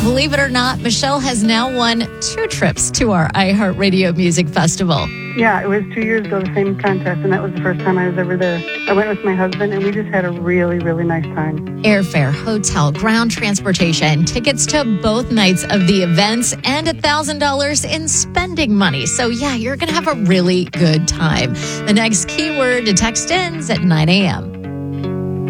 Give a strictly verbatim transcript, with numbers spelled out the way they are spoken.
believe it or not, Michelle has now won two trips to our iHeartRadio Music Festival. Yeah, it was two years ago, the same contest, and that was the first time I was ever there. I went with my husband, and we just had a really, really nice time. Airfare, hotel, ground transportation, tickets to both nights of the events, and one thousand dollars in spending money. So, yeah, you're going to have a really good time. The next keyword to text in is at nine a.m.